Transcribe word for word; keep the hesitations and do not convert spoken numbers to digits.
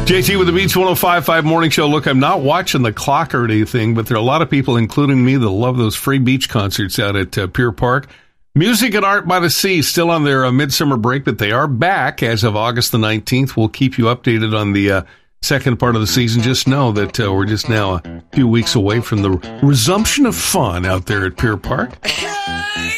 J T with the Beats one oh five point five Morning Show. Look, I'm not watching the clock or anything, but there are a lot of people, including me, that love those free beach concerts out at uh, Pier Park. Music and Art by the Sea still on their uh, midsummer break, but they are back as of August the nineteenth. We'll keep you updated on the uh, second part of the season. Just know that uh, we're just now a few weeks away from the resumption of fun out there at Pier Park.